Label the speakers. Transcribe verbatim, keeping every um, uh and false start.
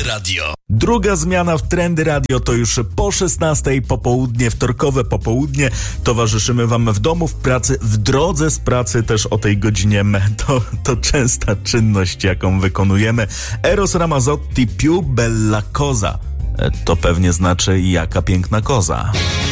Speaker 1: Radio.
Speaker 2: Druga zmiana w Trendy Radio to już po szesnastej popołudnie, wtorkowe popołudnie. Towarzyszymy wam w domu, w pracy, w drodze z pracy też o tej godzinie. To, to częsta czynność, jaką wykonujemy. Eros Ramazzotti, più bella cosa. To pewnie znaczy jaka piękna koza.